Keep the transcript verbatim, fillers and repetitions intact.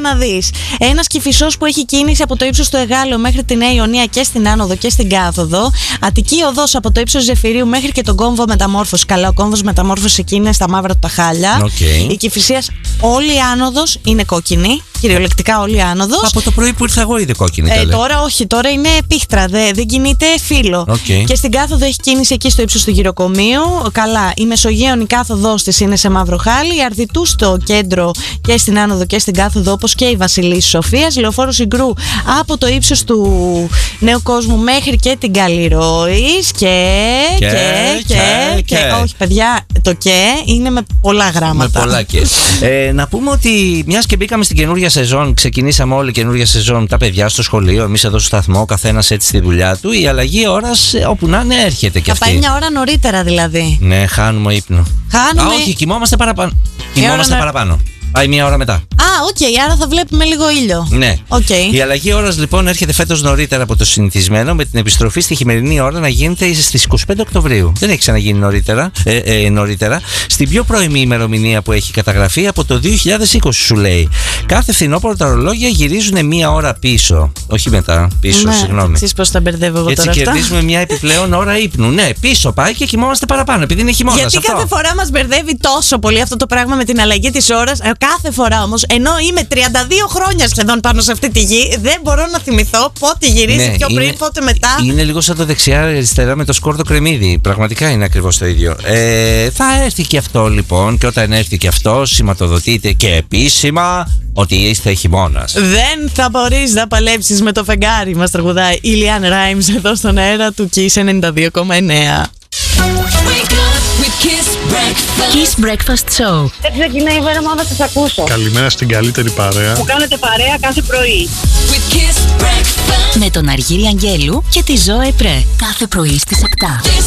να δεις. Ένας Κηφισός που έχει κίνηση από το ύψος του Εγάλεου μέχρι τη Νέα Ιωνία και στην άνοδο και στην κάθοδο. Αττική οδός από το ύψος Ζεφυρίου μέχρι και τον κόμβο Μεταμόρφωση. Καλά, ο κόμβος Μεταμόρφωση εκεί είναι στα μαύρα του τα χάλια. Okay. Η Κηφισίας, όλη η άνοδος είναι κόκκινη. Κυριολεκτικά όλη η άνοδος. Από το πρωί που ήρθα εγώ είδε κόκκινη. Ε, τώρα όχι, τώρα είναι πίχτρα, δεν, δεν κινείται φύλλο. Okay. Και στην κάθοδο έχει κίνηση εκεί στο ύψος του Γυροκομείου. Καλά, η Μεσογείων η κάθοδός της είναι σε μαύρο χάλι. Η Αρδιτού στο κέντρο και στην άνοδο και στην κάθοδο, όπως και η Βασιλής Σοφίας. Λεωφόρο Συγκρού από το ύψος του Νέου Κόσμου μέχρι και την Καλλιρόης. Και και, και, και, και, και, και. και. Όχι, παιδιά, το και είναι με πολλά γράμματα. Με πολλά και. ε, να πούμε ότι μιας και μπήκαμε στην καινούργια σεζόν, ξεκινήσαμε όλη η καινούργια σεζόν, τα παιδιά στο σχολείο, εμείς εδώ στο σταθμό, ο καθένας έτσι στη δουλειά του. Η αλλαγή ώρας, όπου να είναι, έρχεται κι αυτή. Θα πάει μια ώρα νωρίτερα δηλαδή. Ναι, χάνουμε ύπνο. Χάνουμε. Α, όχι, κοιμόμαστε παραπάνω. Κοιμόμαστε ώρα... παραπάνω. Πάει μία ώρα μετά. Α, οκ, okay, άρα θα βλέπουμε λίγο ήλιο. Ναι. Okay. Η αλλαγή ώρας λοιπόν έρχεται φέτος νωρίτερα από το συνηθισμένο, με την επιστροφή στη χειμερινή ώρα να γίνεται στις είκοσι πέντε Οκτωβρίου. Δεν έχει ξαναγίνει νωρίτερα, ε, ε, νωρίτερα. Στην πιο πρώιμη ημερομηνία που έχει καταγραφεί από το δύο χιλιάδες είκοσι, σου λέει. Κάθε φθινόπωρο τα ρολόγια γυρίζουν μία ώρα πίσω. Όχι μετά, πίσω, ναι, συγγνώμη. Εξής πώς τα μπερδεύω εγώ έτσι τώρα. Έτσι κερδίζουμε μια επιπλέον ώρα ύπνου. Ναι, πίσω πάει και κοιμόμαστε παραπάνω, επειδή είναι χειμώνας. Γιατί αυτό. κάθε φορά μας μπερδεύει τόσο πολύ αυτό το πράγμα με την αλλαγή της ώρας. Κάθε φορά όμως. Ενώ είμαι τριάντα δύο χρόνια σχεδόν πάνω σε αυτή τη γη, δεν μπορώ να θυμηθώ πότε γυρίζει, ναι, πιο είναι, πριν, πότε μετά. Είναι λίγο σαν το δεξιά-αριστερά με το σκόρδο κρεμμύδι. Πραγματικά είναι ακριβώς το ίδιο. Ε, θα έρθει και αυτό λοιπόν, και όταν έρθει και αυτό, σηματοδοτείται και επίσημα ότι είστε χειμώνας. Δεν θα μπορείς να παλέψεις με το φεγγάρι, μας τραγουδάει η Λιάν Ράιμς εδώ στον αέρα του Kiss ενενήντα δύο κόμμα εννέα. Kiss Breakfast Show. Δεν ξεκινάει η μέρα μου να σας ακούσω. Καλημέρα στην καλύτερη παρέα. Που κάνετε παρέα κάθε πρωί. Με τον Αργύρι Αγγέλου και τη Ζώε Πρέ. Κάθε πρωί στις επτά.